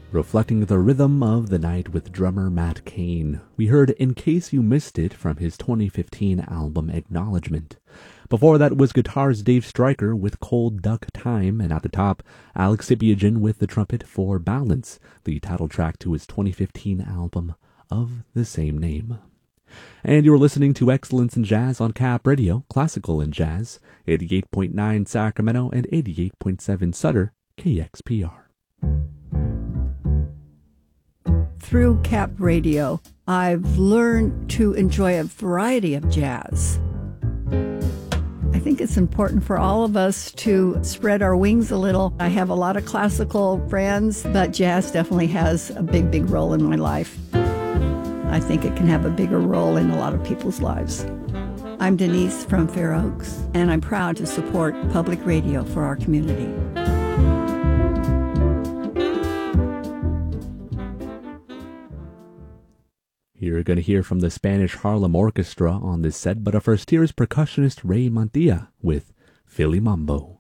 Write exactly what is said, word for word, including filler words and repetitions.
Reflecting the rhythm of the night with drummer Matt Kane, we heard In Case You Missed It from his twenty fifteen album Acknowledgement. Before that was guitarist Dave Stryker with Cold Duck Time, and at the top, Alex Sipiagin with the trumpet for Balance, the title track to his twenty fifteen album of the same name. And you're listening to Excellence in Jazz on K A P Radio, Classical and Jazz, eighty-eight point nine Sacramento and eighty-eight point seven Sutter, K X P R. Through K A P Radio, I've learned to enjoy a variety of jazz. I think it's important for all of us to spread our wings a little. I have a lot of classical friends, but jazz definitely has a big, big role in my life. I think it can have a bigger role in a lot of people's lives. I'm Denise from Fair Oaks, and I'm proud to support public radio for our community. You're going to hear from the Spanish Harlem Orchestra on this set, but up first here is percussionist Ray Montilla with Philly Mambo.